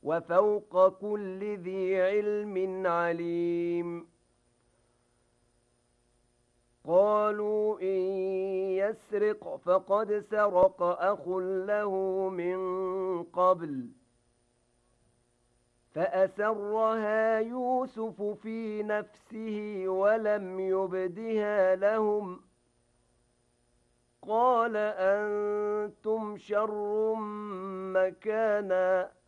وفوق كل ذي علم عليم قالوا إن يسرق فقد سرق أخ له من قبل فأسرها يوسف في نفسه ولم يبدها لهم قال أنتم شر مكانا